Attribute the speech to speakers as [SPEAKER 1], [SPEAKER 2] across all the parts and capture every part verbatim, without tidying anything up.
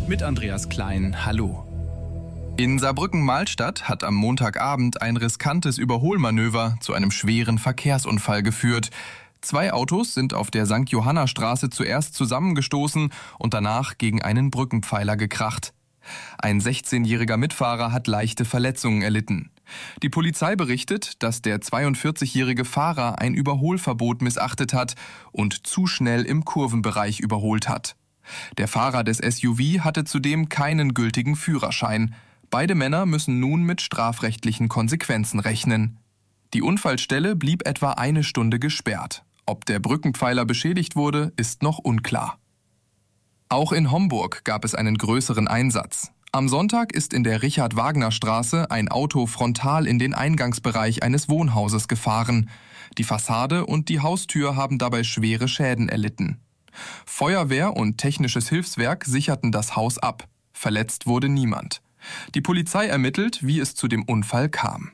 [SPEAKER 1] mit Andreas Klein. Hallo.
[SPEAKER 2] In Saarbrücken-Malstadt hat am Montagabend ein riskantes Überholmanöver zu einem schweren Verkehrsunfall geführt. Zwei Autos sind auf der Sankt Johanna Straße zuerst zusammengestoßen und danach gegen einen Brückenpfeiler gekracht. Ein sechzehnjähriger Mitfahrer hat leichte Verletzungen erlitten. Die Polizei berichtet, dass der zweiundvierzigjährige Fahrer ein Überholverbot missachtet hat und zu schnell im Kurvenbereich überholt hat. Der Fahrer des S U V hatte zudem keinen gültigen Führerschein. Beide Männer müssen nun mit strafrechtlichen Konsequenzen rechnen. Die Unfallstelle blieb etwa eine Stunde gesperrt. Ob der Brückenpfeiler beschädigt wurde, ist noch unklar. Auch in Homburg gab es einen größeren Einsatz. Am Sonntag ist in der Richard-Wagner-Straße ein Auto frontal in den Eingangsbereich eines Wohnhauses gefahren. Die Fassade und die Haustür haben dabei schwere Schäden erlitten. Feuerwehr und technisches Hilfswerk sicherten das Haus ab. Verletzt wurde niemand. Die Polizei ermittelt, wie es zu dem Unfall kam.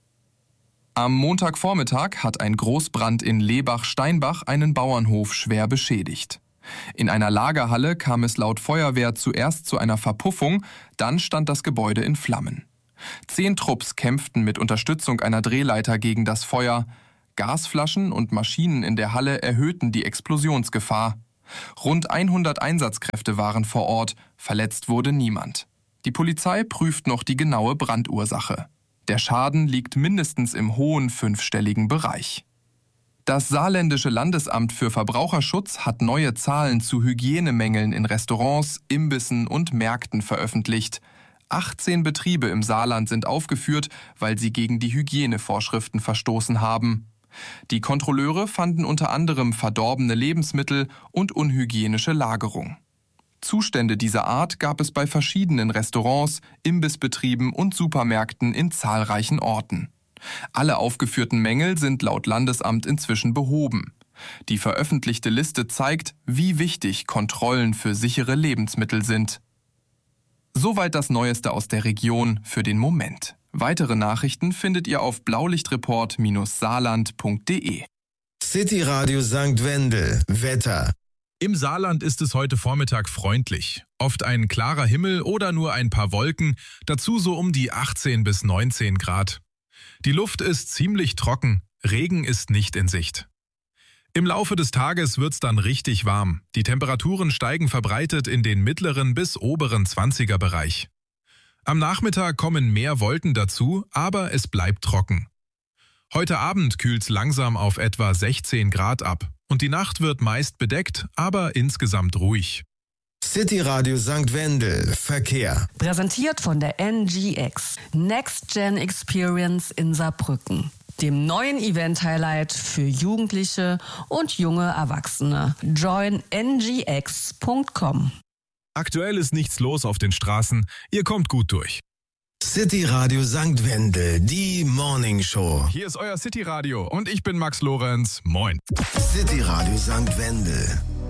[SPEAKER 2] Am Montagvormittag hat ein Großbrand in Lebach-Steinbach einen Bauernhof schwer beschädigt. In einer Lagerhalle kam es laut Feuerwehr zuerst zu einer Verpuffung, dann stand das Gebäude in Flammen. Zehn Trupps kämpften mit Unterstützung einer Drehleiter gegen das Feuer. Gasflaschen und Maschinen in der Halle erhöhten die Explosionsgefahr. Rund hundert Einsatzkräfte waren vor Ort, verletzt wurde niemand. Die Polizei prüft noch die genaue Brandursache. Der Schaden liegt mindestens im hohen fünfstelligen Bereich. Das Saarländische Landesamt für Verbraucherschutz hat neue Zahlen zu Hygienemängeln in Restaurants, Imbissen und Märkten veröffentlicht. achtzehn Betriebe im Saarland sind aufgeführt, weil sie gegen die Hygienevorschriften verstoßen haben. Die Kontrolleure fanden unter anderem verdorbene Lebensmittel und unhygienische Lagerung. Zustände dieser Art gab es bei verschiedenen Restaurants, Imbissbetrieben und Supermärkten in zahlreichen Orten. Alle aufgeführten Mängel sind laut Landesamt inzwischen behoben. Die veröffentlichte Liste zeigt, wie wichtig Kontrollen für sichere Lebensmittel sind. Soweit das Neueste aus der Region für den Moment. Weitere Nachrichten findet ihr auf blaulichtreport Bindestrich saarland Punkt de.
[SPEAKER 3] City Radio Sankt Wendel. Wetter.
[SPEAKER 4] Im Saarland ist es heute Vormittag freundlich. Oft ein klarer Himmel oder nur ein paar Wolken, dazu so um die achtzehn bis neunzehn Grad. Die Luft ist ziemlich trocken, Regen ist nicht in Sicht. Im Laufe des Tages wird's dann richtig warm. Die Temperaturen steigen verbreitet in den mittleren bis oberen zwanziger Bereich. Am Nachmittag kommen mehr Wolken dazu, aber es bleibt trocken. Heute Abend kühlt's langsam auf etwa sechzehn Grad ab und die Nacht wird meist bedeckt, aber insgesamt ruhig.
[SPEAKER 3] City Radio Sankt Wendel. Verkehr.
[SPEAKER 5] Präsentiert von der N G X. Next Gen Experience in Saarbrücken. Dem neuen Event-Highlight für Jugendliche und junge Erwachsene. join n g x punkt com.
[SPEAKER 4] Aktuell ist nichts los auf den Straßen. Ihr kommt gut durch.
[SPEAKER 3] City Radio Sankt Wendel, die Morning Show.
[SPEAKER 4] Hier ist euer City Radio und ich bin Max Lorenz. Moin.
[SPEAKER 3] City Radio Sankt Wendel.